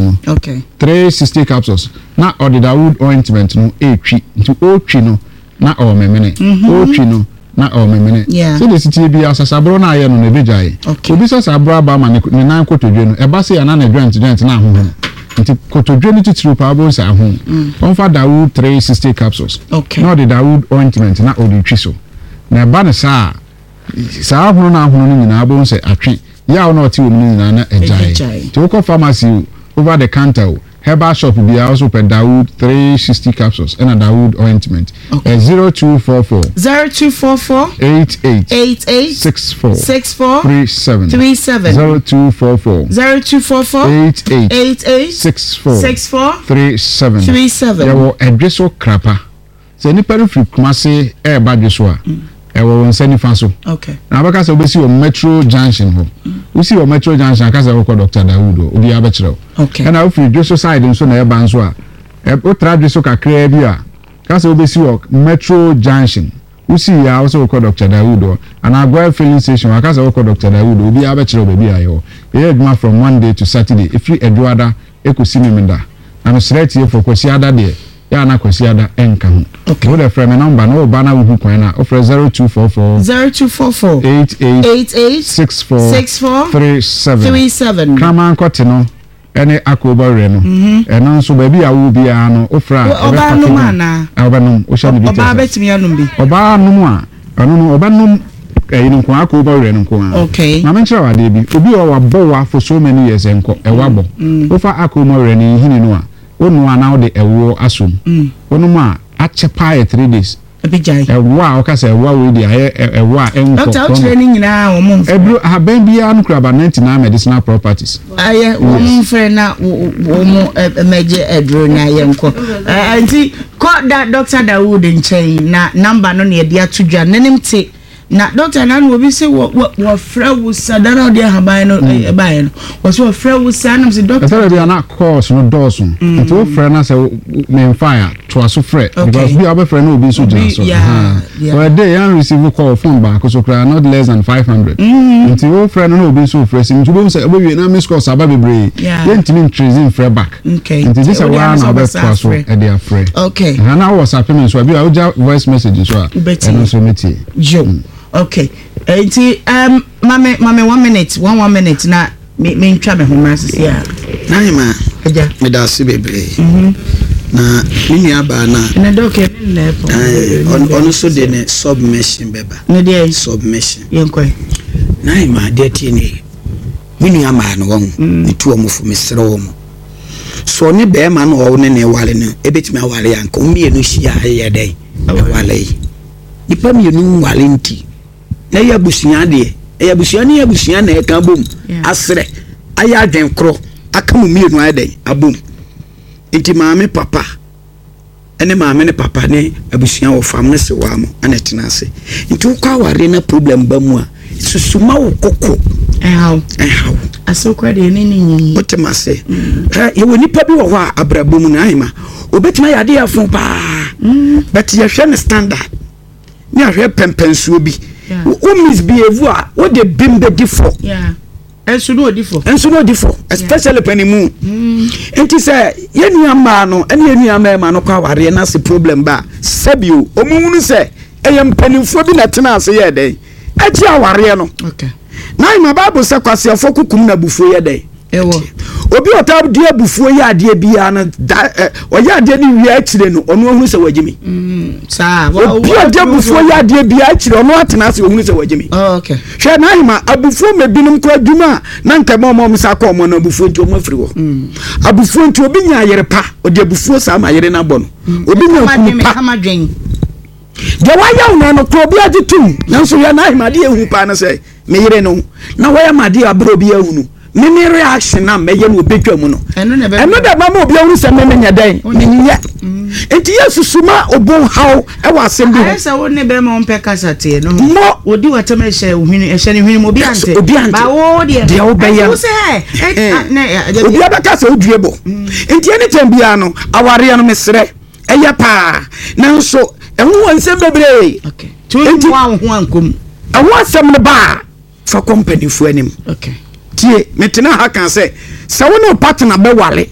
no. Okay. 360 capsules. Na or the Dawood ointment no etwi. Nti otwi no na o memene. Otwi no na o memene. So the city bi asasabro na aye no na bejai. Obi sasabro aba ma ne nan kotodwe no. Eba se ya na joint na ahoho. Nti kotodwe ni titiri pa abo sa ahoho. Onfa Dawood 360 capsules. Okay. Na the Dawood ointment na o de twi so. Na eba ne sa ahoho na ahoho no nyina abo se atwe. Ya o na oti omu nyina na ejai. Ti woko pharmacy over the counter herbal shop be also per Dawood 360 capsules and a Dawood ointment. 0244 88 64 37 0244 88 64 37 there were a dress or crapper. So any parent free kumase air badgeswa. Ewo nsani faso. Okay. Na abaka se obesi o Metro Junction ho. We see o Metro Junction akasa wo Dr. Dawood obi abekere. Okay. Na ofiri Joso side nso na eba nso a. O tra Joso kakra bi a. Kasa obesi o Metro Junction. We see ya also wo Dr. Dawood and Agua filling station akasa wo Dr. Dawood obi abekere obi ayo. E aduma from Monday to Saturday. Ifri Eduada ekosi memenda. Na no straight here for kwasi ada de. Ya na kwasi ada enka ho. Okay. Wo the frame number no ba na wo kwan na offer 0244 88 64 37 Kraman kote no ene akoba re no eno nso ba bi awu bi a no ofra oba no mana oba no o sha bi oba betimi anum bi oba no a ano no oba no yin ko akoba re no ko okay na menchira wade bi obi o wabo for so many years enko e wabo ofa akoba re ni hini no a onu ana de ewo asom onu ma achepa 3 days ebijai ewa o ka se ewa we di ewa enko doctor training nyina o mo ebru aban bia no kraba 99 medicinal properties aye o mo fre na o mo meje edro na ye nko anti call that Dr. Dawood nchen na number no na ye dia tudwa nenem te na doctor na no obi se wo fra wo sadara de haban no e bae no wo se wo fra wo sanam se doctor tell you na course no doso nti wo fra na se me fire to aso fra because we have friend no obi so jina so well they yan receive call phone back so cry not less than 500 nti wo fra no obi so fra sim nti wo se obi na miss call saba bebre yentimi tracing fra back okay nti this one na be to aso e dey afraid okay na was happening so abi o voice message so and so metie jo okay enti mame 1 minute 1 minute na me ntwa me homa sisi a na ma eja me da se bebre na mini aba na doke lepo on so de ne submission beba ne de submission yenkoi na ma de tie ne mini ama na won ne tu omufu mesere wo mo so ne be ma na wo ne wale ne ebetimi awale yanko mie no hia ye den wale yi nipa mie no wale nti na ya busuya de ya busuya ne ya busuya na e ka bom asre aya adwen kro aka mu mie no aden abom nti maame papa ene maame ne papa ne abusuya wo fam ne se wa mo ana tena ase nti wo kwa ware na problem ba mu a susuma wo kokko how asokwa de ne nyi otema se ye woni pa bi wo ho a abrabom na ahima obetima ya de afon pa but ye hwe ne standard ni ahwe pempensuo bi o misbehave a o de bimbe difo enso no difo especially panimu enti say ye nuama no ene ye nuama ma no kwa ware na se problem ba sabio omununu say eyem panimfo bi na tena ase ye den aji aware no okay na ima bible say kwase afo kukum na bufuo ye den ewo obi otab die bufuo ye ade bia na oya ade ni wi akire no ono ohunu se wagimi sa obi ade bufuo ye ade bia akire ono atena ase ohunu se wagimi okay hwe na ima abufuo mebinum kwa dwuma na nka momo sa kwa mo na abufuo nti omo afiri wo abufuo nti obi nya yere pa odi abufuo sa ma yere na bono obi nya kupa kama dwen de waya una no ko obi agitum nanso ya na ima de ehu pa na se me yere no na waya ma de abro bi ehunu mini reaction na meye no obetwa mu no eno da mama obi ahuru se meme nya dan nya enti yesu suma obon haw e wa asem bi ho esa wo ne be ma on peka sate no odi watama ehye ohwini ehye ne hwini obi ante ba wo de wo be ya wo se obi abaka se odue bo enti anytime bia no aware no mesere eye pa nanso ehu wonsem bebre okay enti wa ho ankom ehu asem no ba fa company fu anim okay tie metena ha kan se wono partner be wale